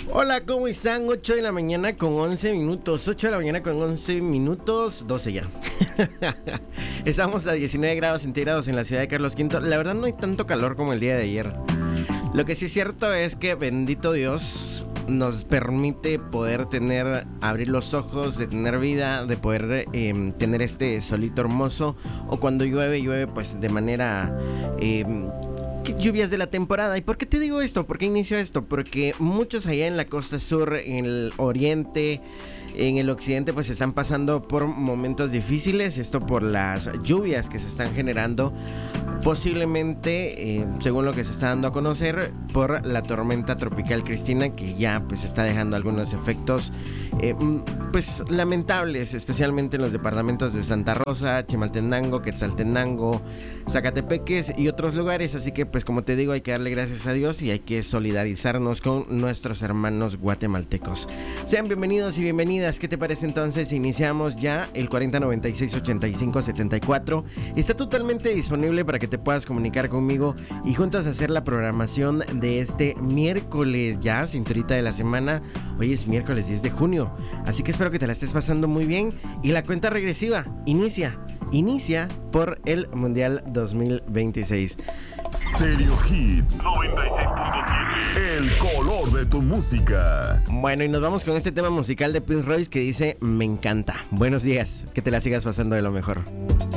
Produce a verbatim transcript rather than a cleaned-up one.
Hola, ¿cómo están? ocho de la mañana con once minutos. ocho de la mañana con once minutos. doce ya. Estamos a diecinueve grados centígrados en la ciudad de Carlos Quinto. La verdad no hay tanto calor como el día de ayer. Lo que sí es cierto es que bendito Dios nos permite poder tener, abrir los ojos, de tener vida, de poder eh, tener este solito hermoso. O cuando llueve, llueve pues de manera... Eh, lluvias de la temporada. ¿Y por qué te digo esto? ¿Por qué inicio esto? Porque muchos allá en la costa sur, en el oriente, en el occidente, pues están pasando por momentos difíciles. Esto por las lluvias que se están generando, posiblemente, eh, según lo que se está dando a conocer, por la tormenta tropical Cristina, que ya pues está dejando algunos efectos eh, pues lamentables, especialmente en los departamentos de Santa Rosa, Chimaltenango, Quetzaltenango, Zacatepeques y otros lugares. Así que pues como te digo, hay que darle gracias a Dios y hay que solidarizarnos con nuestros hermanos guatemaltecos. Sean bienvenidos y bienvenidas. ¿Qué te parece entonces? Iniciamos ya. El cuarenta noventa y seis ochenta y cinco setenta y cuatro está totalmente disponible para que te puedas comunicar conmigo y juntos hacer la programación de este miércoles, ya cinturita de la semana. Hoy es miércoles diez de junio, así que espero que te la estés pasando muy bien y la cuenta regresiva inicia, inicia por el Mundial dos mil veintiséis. Stereo Hits noventa y seis punto siete, el color de tu música. Bueno, y nos vamos con este tema musical de Prince Royce que dice: me encanta. Buenos días, que te la sigas pasando de lo mejor.